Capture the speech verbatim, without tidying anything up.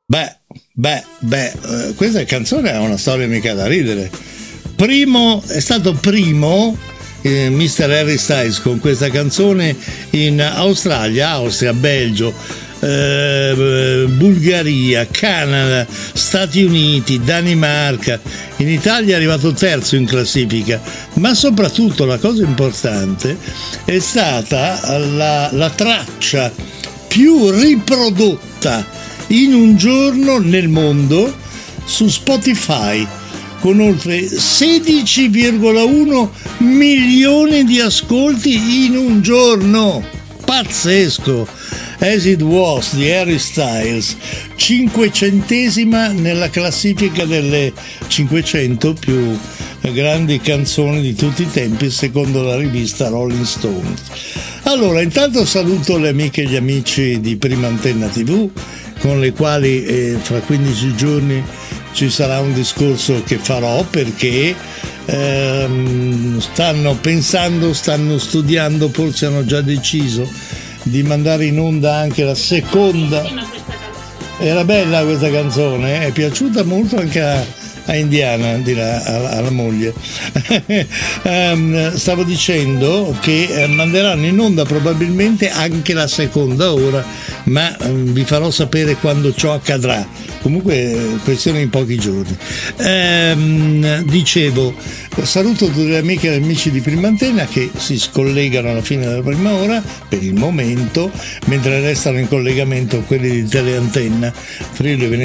Beh, beh, beh, eh, questa canzone ha una storia mica da ridere. Primo, è stato primo eh, mister Harry Styles con questa canzone in Australia, Austria, Belgio, eh, Bulgaria, Canada, Stati Uniti, Danimarca. In Italia è arrivato terzo in classifica, ma soprattutto la cosa importante è stata la, la traccia più riprodotta in un giorno nel mondo su Spotify, con oltre sedici virgola uno milioni di ascolti in un giorno. Pazzesco! As It Was di Harry Styles, cinquecentesima nella classifica delle cinquecento più grandi canzoni di tutti i tempi secondo la rivista Rolling Stone. Allora, intanto saluto le amiche e gli amici di Prima Antenna tivù, con le quali eh, fra quindici giorni ci sarà un discorso che farò, perché ehm, stanno pensando, stanno studiando, forse hanno già deciso di mandare in onda anche la seconda. Era bella questa canzone, è piaciuta molto anche a, a Indiana, dirà alla, alla moglie. um, stavo dicendo che eh, manderanno in onda probabilmente anche la seconda ora, ma um, vi farò sapere quando ciò accadrà. Comunque questione in pochi giorni. Ehm, dicevo, saluto tutte le amiche e gli amici di Prima Antenna che si scollegano alla fine della prima ora per il momento, mentre restano in collegamento quelli di Teleantenna, Friuli